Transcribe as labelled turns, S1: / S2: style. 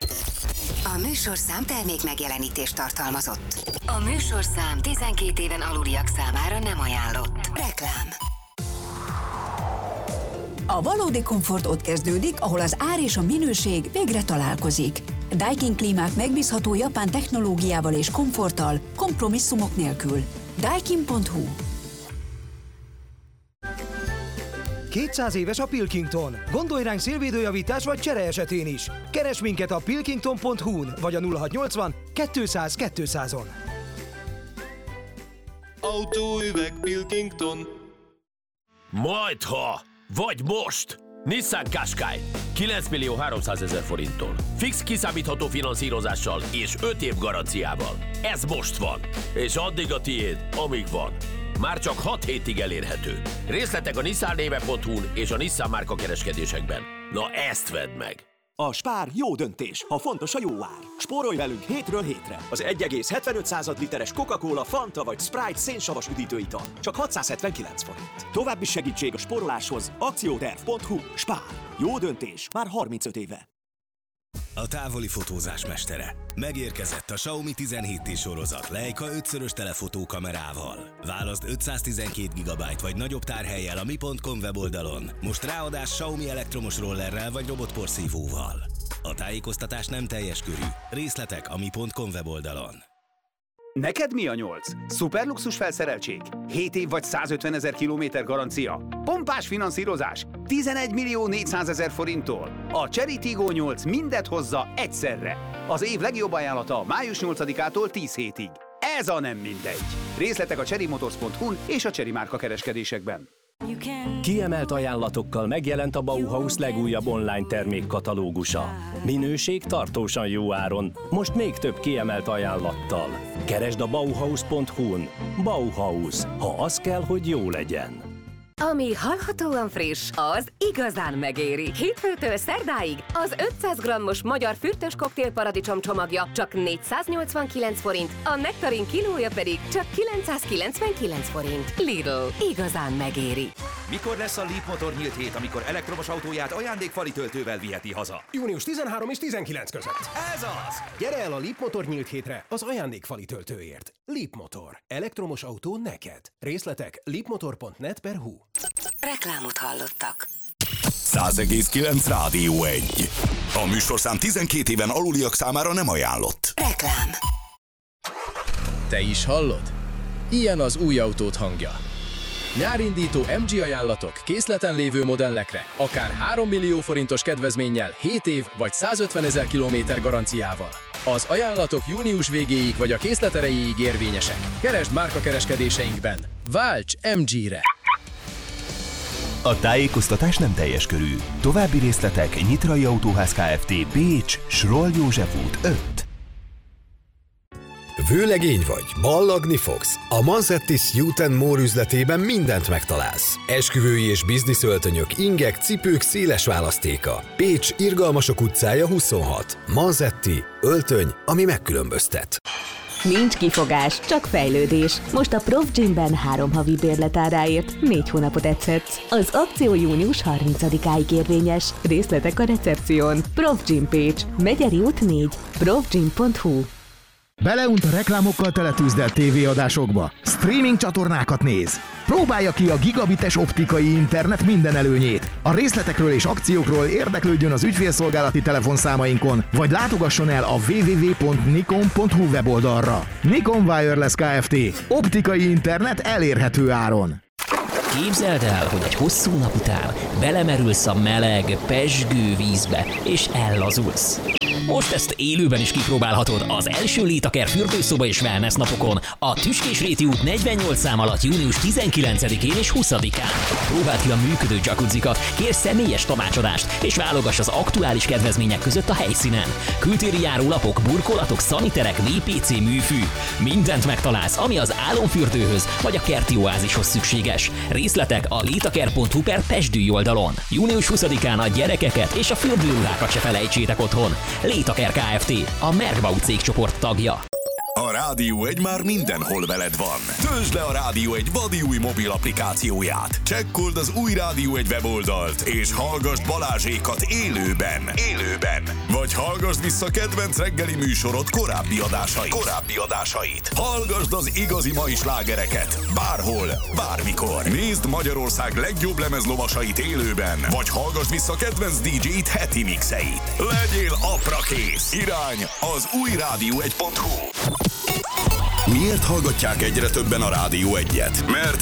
S1: A műsorszám termék megjelenítést tartalmazott. A műsorszám 12 éven aluliak számára nem ajánlott. Reklám.
S2: A valódi komfort ott kezdődik, ahol az ár és a minőség végre találkozik. Daikin klímák megbízható japán technológiával és komforttal, kompromisszumok nélkül. Daikin.hu.
S3: 200 éves a Pilkington. Gondolj ránk szélvédőjavítás vagy csere esetén is. Keresd minket a pilkington.hu-n vagy a 0680 200 200-on.
S4: Autóüveg Pilkington.
S5: Majdha! Vagy most! Nissan Qashqai 9 millió 300 000 forinttól. Fix kiszámítható finanszírozással és 5 év garanciával. Ez most van. És addig a tiéd, amíg van. Már csak 6 hétig elérhető. Részletek a nissannéve.hu-n és a Nissan márka kereskedésekben. Na ezt vedd meg!
S6: A Spár jó döntés, ha fontos a jó ár. Spórolj velünk hétről hétre. Az 1,75 literes Coca-Cola, Fanta vagy Sprite szénsavas üdítőital. Csak 679 forint. További segítség a spóroláshoz. Akcióterv.hu. Spár. Jó döntés. Már 35 éve.
S7: A távoli fotózás mestere. Megérkezett a Xiaomi 17T sorozat Leica 5-szörös telefotókamerával. Válaszd 512 GB vagy nagyobb tárhellyel a mi.com weboldalon. Most ráadás Xiaomi elektromos rollerrel vagy robotporszívóval. A tájékoztatás nem teljes körű. Részletek a mi.com weboldalon.
S8: Neked mi a 8? Szuperluxus felszereltség? 7 év vagy 150 000 kilométer garancia? Pompás finanszírozás? 11 millió 400 000 forinttól? A Chery Tiggo 8 mindet hozza egyszerre. Az év legjobb ajánlata május 8-ától 10 hétig. Ez a nem mindegy. Részletek a cherrymotors.hu-n és a Chery márka kereskedésekben.
S9: Kiemelt ajánlatokkal megjelent a Bauhaus legújabb online termékkatalógusa. Minőség tartósan jó áron, most még több kiemelt ajánlattal. Keresd a Bauhaus.hu-n. Bauhaus, ha az kell, hogy jó legyen.
S10: Ami hallhatóan friss, az igazán megéri. Hétfőtől szerdáig az 500 g-os magyar fürtös koktél paradicsom csomagja csak 489 forint, a nektarin kilója pedig csak 999 forint. Lidl, igazán megéri.
S11: Mikor lesz a Leapmotor nyílt hét, amikor elektromos autóját ajándékfali töltővel viheti haza?
S12: Június 13 és 19 között.
S11: Ez az!
S12: Gyere el a Leapmotor nyílt hétre az ajándékfali töltőért. Leapmotor. Elektromos autó neked. Részletek leapmotor.net/hu.
S1: Reklámot hallottak.
S7: 100,9 Rádió 1. A műsorszám 12 éven aluliak számára nem ajánlott.
S1: Reklám.
S13: Te is hallod? Ilyen az új autót hangja. Nyárindító MG ajánlatok készleten lévő modellekre, akár 3 millió forintos kedvezménnyel, 7 év vagy 150 000 kilométer garanciával. Az ajánlatok június végéig vagy a készlet erejéig érvényesek. Keresd márka kereskedéseinkben. Válts MG-re!
S14: A tájékoztatás nem teljes körű. További részletek Nyitrai Autóház Kft. Pécs, Sroll József út 5.
S15: Vőlegény vagy, ballagni fogsz? A Manzettis Youth & More üzletében mindent megtalálsz. Esküvői és bizniszöltönyök, ingek, cipők széles választéka. Pécs, Irgalmasok utcája 26. Manzetti, öltöny, ami megkülönböztet.
S16: Nincs kifogás, csak fejlődés. Most a Prof Gymben 3 havi bérletáráért 4 hónapot edzetsz. Az akció június 30-áig érvényes. Részletek a recepción. Prof Gym Pécs, Megyeri út 4, profgym.hu.
S17: Beleunt a reklámokkal teletűzdelt tévéadásokba. Streaming csatornákat néz. Próbálja ki a gigabites optikai internet minden előnyét. A részletekről és akciókról érdeklődjön az ügyfélszolgálati telefonszámainkon, vagy látogasson el a www.nikon.hu weboldalra. Nikon Wireless Kft. Optikai internet elérhető áron.
S18: Képzeld el, hogy egy hosszú nap után belemerülsz a meleg, pezsgő vízbe, és ellazulsz. Most ezt élőben is kipróbálhatod az első Litaker fürdőszoba és wellness napokon, a Tüskés Réti út 48 szám alatt június 19-én és 20-án. Próbáld ki a működő jacuzzikat, kérj személyes tanácsadást, és válogass az aktuális kedvezmények között a helyszínen. Kültéri járólapok, burkolatok, szaniterek, WPC műfű. Mindent megtalálsz, ami az álomfürdőhöz vagy a kerti oázishoz szükséges. Részletek a litaker.hu/pezsdüj oldalon. Június 20-án a gyerekeket és a fürdőruhákat se felejtsétek otthon. Litaker Kft. A Merkbau cégcsoport tagja.
S19: A Rádió 1 már mindenhol veled van. Töltsd le a Rádió 1 vadi új mobil applikációját. Csekkold az új Rádió 1 weboldalt, és hallgasd Balázsékat élőben. Vagy hallgasd vissza kedvenc reggeli műsorod korábbi adásait. Hallgasd az igazi mai slágereket. Bárhol, bármikor. Nézd Magyarország legjobb lemezlovasait élőben. Vagy hallgasd vissza kedvenc DJ-t heti mixeit. Legyél aprakész. Irány az új rádió1.hu. Miért hallgatják egyre többen a Rádió 1-et? Mert